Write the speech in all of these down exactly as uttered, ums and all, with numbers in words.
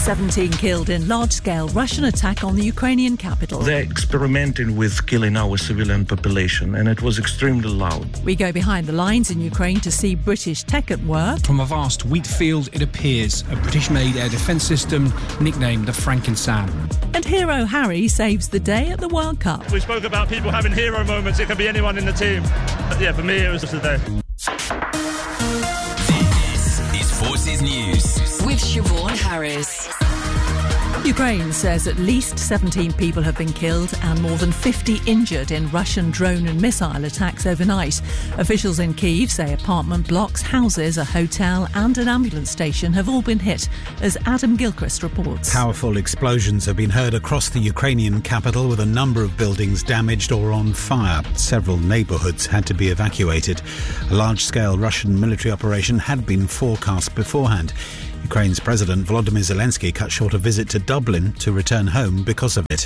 seventeen killed in large-scale Russian attack on the Ukrainian capital. They're experimenting with killing our civilian population, and it was extremely loud. We go behind the lines in Ukraine to see British tech at work. From a vast wheat field, it appears a British-made air defence system nicknamed the Franken-Sam. And hero Harry saves the day at the World Cup. We spoke about people having hero moments. It can be anyone in the team. But yeah, for me, it was just a day. This is Forces News with Siobhan Harris. Ukraine says at least seventeen people have been killed and more than fifty injured in Russian drone and missile attacks overnight. Officials in Kyiv say apartment blocks, houses, a hotel and an ambulance station have all been hit, as Adam Gilchrist reports. Powerful explosions have been heard across the Ukrainian capital, with a number of buildings damaged or on fire. Several neighbourhoods had to be evacuated. A large-scale Russian military operation had been forecast beforehand. Ukraine's President Volodymyr Zelensky cut short a visit to Dublin to return home because of it.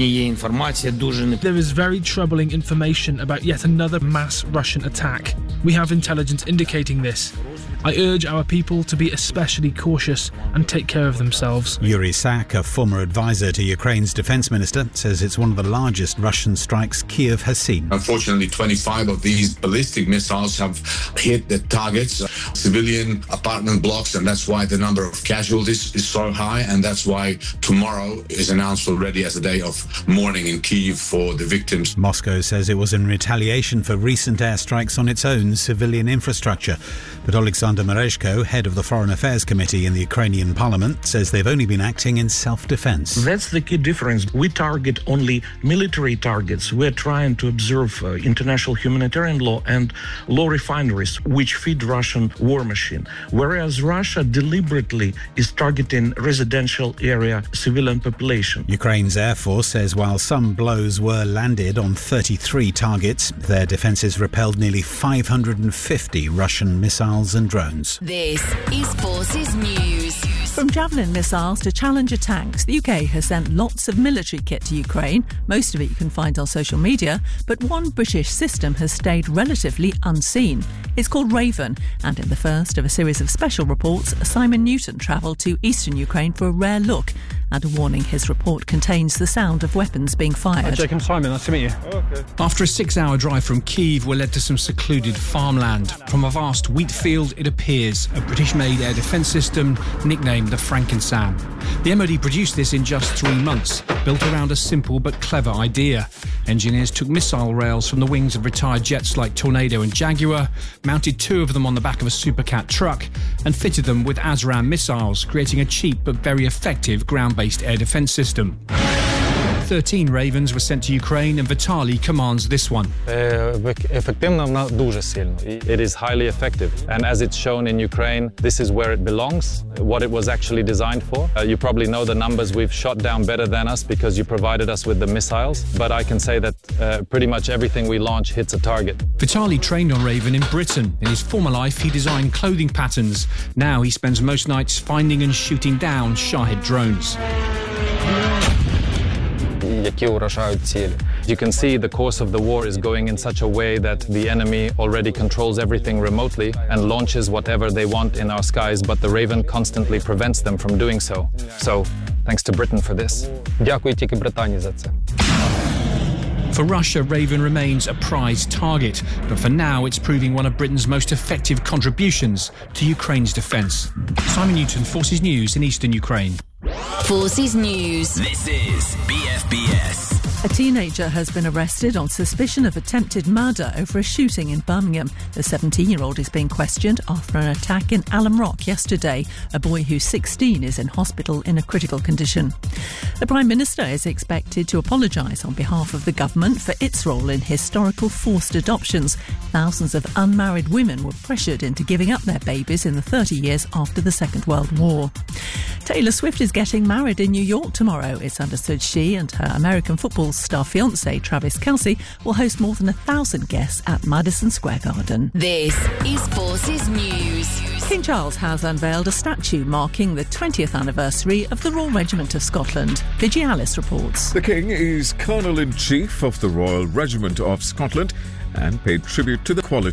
There is very troubling information about yet another mass Russian attack. We have intelligence indicating this. I urge our people to be especially cautious and take care of themselves. Yuri Sak, a former advisor to Ukraine's defence minister, says it's one of the largest Russian strikes Kyiv has seen. Unfortunately, twenty-five of these ballistic missiles have hit the targets, civilian apartment blocks, and that's why the number of casualties is so high, and that's why tomorrow is announced already as a day of mourning in Kyiv for the victims. Moscow says it was in retaliation for recent airstrikes on its own civilian infrastructure. But Alexander Merezhko, head of the Foreign Affairs Committee in the Ukrainian Parliament, says they've only been acting in self-defense. That's the key difference. We target only military targets. We're trying to observe uh, international humanitarian law and law refineries, which feed Russian war machine. Whereas Russia deliberately is targeting residential area civilian population. Ukraine's Air Force says while some blows were landed on thirty-three targets, their defences repelled nearly five hundred fifty Russian missiles and drones. This is Forces News. From Javelin missiles to Challenger tanks, the U K has sent lots of military kit to Ukraine. Most of it you can find on social media, but one British system has stayed relatively unseen. It's called Raven, and in the first of a series of special reports, Simon Newton travelled to eastern Ukraine for a rare look. And a warning, his report contains the sound of weapons being fired. Hi, Jake, I'm Simon. Nice to meet you. Oh, okay. After a six-hour drive from Kyiv, we're led to some secluded farmland. From a vast wheat field, it appears a British-made air defence system nicknamed the Franken-Sam. The M O D produced this in just three months, built around a simple but clever idea. Engineers took missile rails from the wings of retired jets like Tornado and Jaguar, mounted two of them on the back of a Supercat truck, and fitted them with ASRAAM missiles, creating a cheap but very effective ground-based air defence system. thirteen Ravens were sent to Ukraine, and Vitaly commands this one. It is highly effective, and as it's shown in Ukraine, this is where it belongs, what it was actually designed for. Uh, you probably know the numbers. We've shot down better than us because you provided us with the missiles, but I can say that uh, pretty much everything we launch hits a target. Vitaly trained on Raven in Britain. In his former life, he designed clothing patterns. Now he spends most nights finding and shooting down Shahed drones. You can see the course of the war is going in such a way that the enemy already controls everything remotely and launches whatever they want in our skies, but the Raven constantly prevents them from doing so. So, thanks to Britain for this. For Russia, Raven remains a prized target, but for now it's proving one of Britain's most effective contributions to Ukraine's defence. Simon Newton, Forces News in eastern Ukraine. Forces News. This is B F B S. A teenager has been arrested on suspicion of attempted murder over a shooting in Birmingham. The seventeen-year-old is being questioned after an attack in Alum Rock yesterday. A boy who's sixteen is in hospital in a critical condition. The Prime Minister is expected to apologise on behalf of the government for its role in historical forced adoptions. Thousands of unmarried women were pressured into giving up their babies in the thirty years after the Second World War. Taylor Swift is getting married in New York tomorrow. It's understood she and her American football star fiancé Travis Kelce will host more than a thousand guests at Madison Square Garden. This is Forces News. King Charles has unveiled a statue marking the twentieth anniversary of the Royal Regiment of Scotland. Vijay Alice reports. The King is Colonel-in-Chief of the Royal Regiment of Scotland and paid tribute to the quality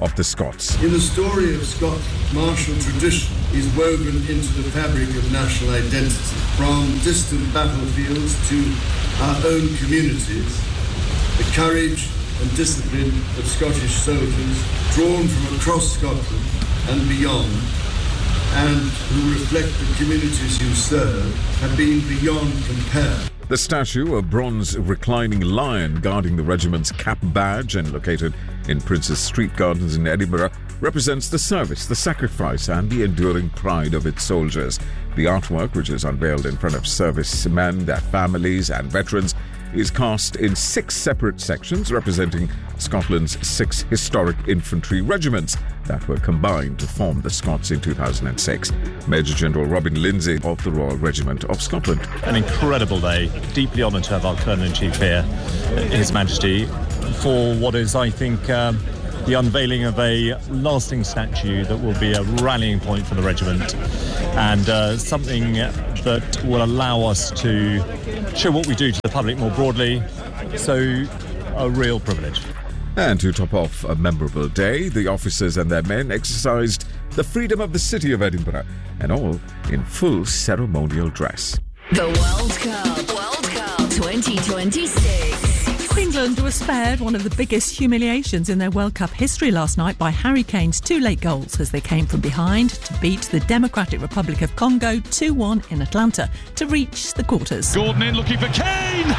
of the Scots. In the story of Scots, martial tradition is woven into the fabric of national identity. From distant battlefields to our own communities, the courage and discipline of Scottish soldiers, drawn from across Scotland and beyond, and who reflect the communities you serve, have been beyond compare. The statue, a bronze reclining lion guarding the regiment's cap badge and located in Princes Street Gardens in Edinburgh, represents the service, the sacrifice and the enduring pride of its soldiers. The artwork, which is unveiled in front of servicemen, their families and veterans, is cast in six separate sections representing Scotland's six historic infantry regiments that were combined to form the Scots in two thousand six. Major General Robin Lindsay of the Royal Regiment of Scotland. An incredible day. Deeply honoured to have our Colonel-in-Chief here, His Majesty, for what is, I think, um, the unveiling of a lasting statue that will be a rallying point for the regiment and uh, something that will allow us to show what we do to the public more broadly. So, a real privilege. And to top off a memorable day, the officers and their men exercised the freedom of the city of Edinburgh, and all in full ceremonial dress. The World Cup, World Cup twenty twenty-six. England was spared one of the biggest humiliations in their World Cup history last night by Harry Kane's two late goals as they came from behind to beat the Democratic Republic of Congo two one in Atlanta to reach the quarters. Gordon in looking for Kane!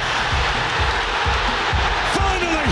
Finally!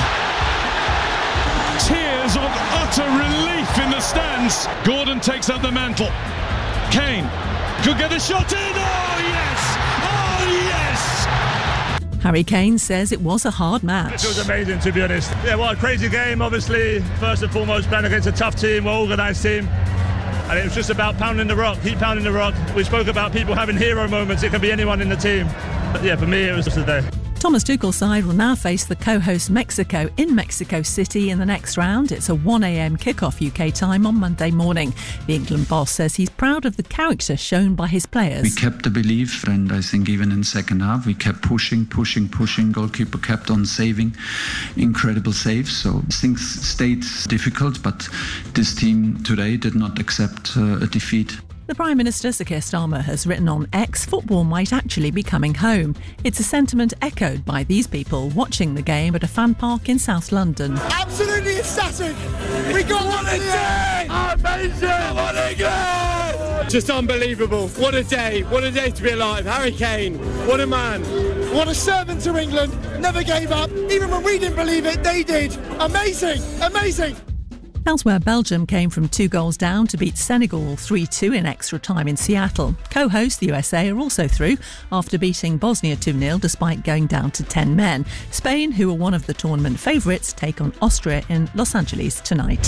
Tears of utter relief in the stands. Gordon takes up the mantle. Kane could get a shot in. Oh, yes! Oh, yes! Harry Kane says it was a hard match. It was amazing, to be honest. Yeah, well, a crazy game, obviously. First and foremost, playing against a tough team, well-organised team. And it was just about pounding the rock, keep pounding the rock. We spoke about people having hero moments. It can be anyone in the team. But yeah, for me, it was just a day. Thomas Tuchel's side will now face the co-host Mexico in Mexico City in the next round. It's a one a.m. kickoff U K time on Monday morning. The England boss says he's proud of the character shown by his players. We kept the belief, and I think even in second half we kept pushing, pushing, pushing. Goalkeeper kept on saving, incredible saves. So things stayed difficult, but this team today did not accept uh, a defeat. The Prime Minister, Sir Keir Starmer, has written on X, football might actually be coming home. It's a sentiment echoed by these people watching the game at a fan park in South London. Absolutely ecstatic! We got one a day! Amazing! One again! Just unbelievable. What a day. What a day to be alive. Harry Kane, what a man. What a servant to England. Never gave up. Even when we didn't believe it, they did. Amazing! Amazing! Elsewhere, Belgium came from two goals down to beat Senegal three two in extra time in Seattle. Co-hosts, the U S A, are also through after beating Bosnia two nil despite going down to ten men. Spain, who are one of the tournament favourites, take on Austria in Los Angeles tonight.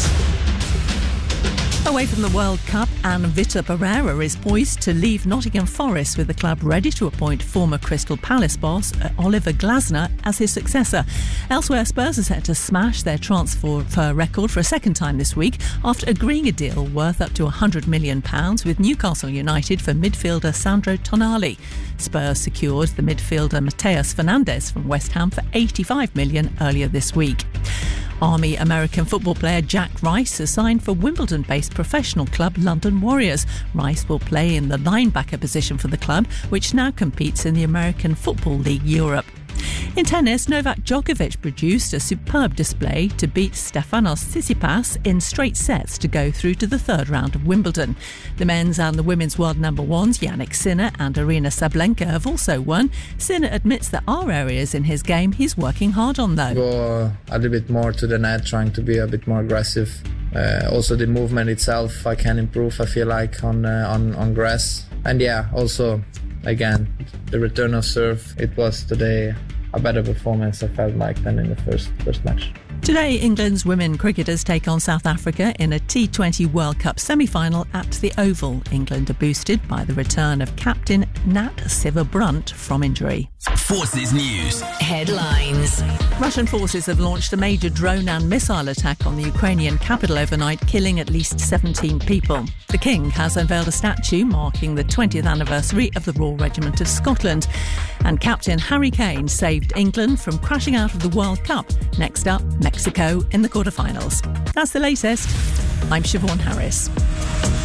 Away from the World Cup, and Vitor Pereira is poised to leave Nottingham Forest with the club ready to appoint former Crystal Palace boss Oliver Glasner as his successor. Elsewhere, Spurs are set to smash their transfer record for a second time this week after agreeing a deal worth up to one hundred million pounds with Newcastle United for midfielder Sandro Tonali. Spurs secured the midfielder Mateus Fernandes from West Ham for eighty-five million pounds earlier this week. Army American football player Jack Rice has signed for Wimbledon-based professional club London Warriors. Rice will play in the linebacker position for the club, which now competes in the American Football League Europe. In tennis, Novak Djokovic produced a superb display to beat Stefanos Tsitsipas in straight sets to go through to the third round of Wimbledon. The men's and the women's world number ones, Jannik Sinner and Arina Sabalenka, have also won. Sinner admits there are areas in his game he's working hard on, though. Go a little bit more to the net, trying to be a bit more aggressive. Uh, also the movement itself I can improve, I feel like, on, uh, on, on grass. And yeah, also, again, the return of serve. It was today a better performance, I felt like, than in the first first match. Today, England's women cricketers take on South Africa in a T twenty World Cup semi-final at the Oval. England are boosted by the return of captain Nat Sciver-Brunt from injury. Forces News. Headlines. Russian forces have launched a major drone and missile attack on the Ukrainian capital overnight, killing at least seventeen people. The King has unveiled a statue marking the twentieth anniversary of the Royal Regiment of Scotland. And Captain Harry Kane saved England from crashing out of the World Cup. Next up, Mexico in the quarterfinals. That's the latest. I'm Siobhan Harris.